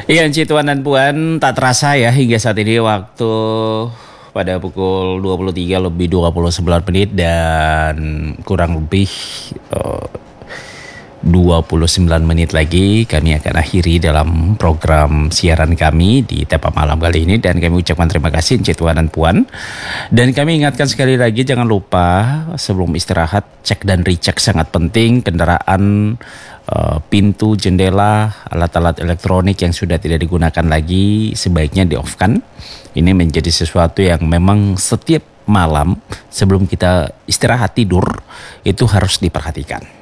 Iya, Ci, Tuan dan Puan, tak terasa ya hingga saat ini waktu pada pukul 23 lebih 29 menit dan kurang lebih eh, 29 menit lagi kami akan akhiri dalam program siaran kami di Tepa Malam kali ini, dan kami ucapkan terima kasih Ci, Tuan dan Puan. Dan kami ingatkan sekali lagi, jangan lupa sebelum istirahat cek dan recheck, sangat penting kendaraan, pintu, jendela, alat-alat elektronik yang sudah tidak digunakan lagi sebaiknya di-off-kan. Ini menjadi sesuatu yang memang setiap malam sebelum kita istirahat tidur itu harus diperhatikan.